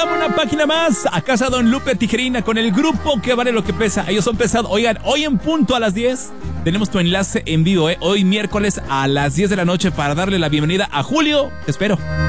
dame una página más. A casa Don Lupe Tijerina con el grupo que vale lo que pesa. Ellos son pesados. Oigan, hoy en punto a las 10 tenemos tu enlace en vivo, Hoy miércoles a las 10 de la noche para darle la bienvenida a Julio. Te espero.